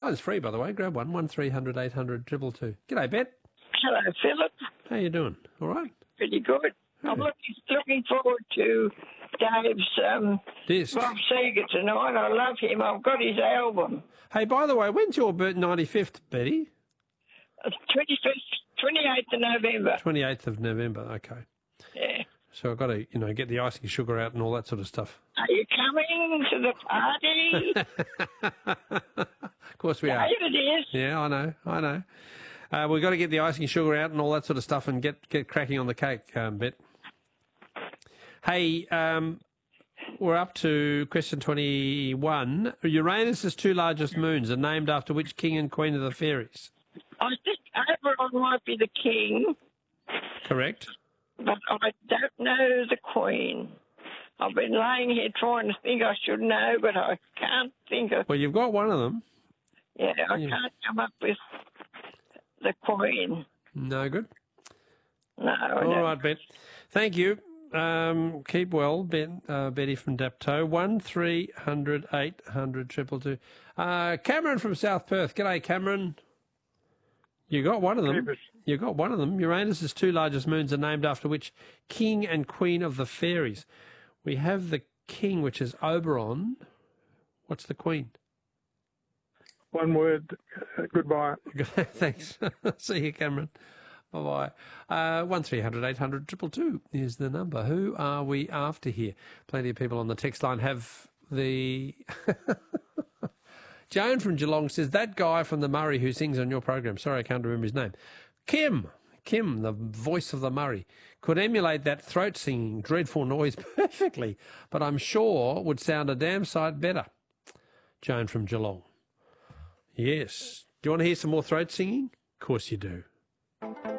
line's free, by the way. Grab one, 1300 800 222. G'day, Bet. Hello, Philip. How you doing? All right? Pretty good. I'm looking forward to Dave's Disc. Rob Seeger tonight. I love him. I've got his album. Hey, by the way, when's your 95th, Betty? 28th of November. 28th of November, okay. Yeah. So I've got to, get the icing sugar out and all that sort of stuff. Are you coming to the party? Of course we are. David is. Yeah, I know. We've got to get the icing sugar out and all that sort of stuff and get cracking on the cake, Bet. Hey, we're up to question 21. Uranus's two largest moons are named after which king and queen of the fairies? I think Oberon might be the king, Correct. but I don't know the queen. I've been laying here trying to think I should know, but I can't think of... Well, you've got one of them. Yeah, I can't come up with the queen. No good. No, I don't. All right, Bet. Thank you. Keep well, Betty from Dapto. 1300 800 222. Cameron from South Perth. G'day, Cameron. You got one of them. You got one of them. Uranus's two largest moons are named after which king and queen of the fairies? We have the king, which is Oberon. What's the queen? One word, goodbye. Thanks. See you, Cameron. Bye-bye. 1300 800 222 is the number. Who are we after here? Plenty of people on the text line have the... Joan from Geelong says, that guy from the Murray who sings on your program, sorry, I can't remember his name, Kim, the voice of the Murray, could emulate that throat singing dreadful noise perfectly, but I'm sure would sound a damn sight better. Joan from Geelong. Yes. Do you want to hear some more throat singing? Of course you do.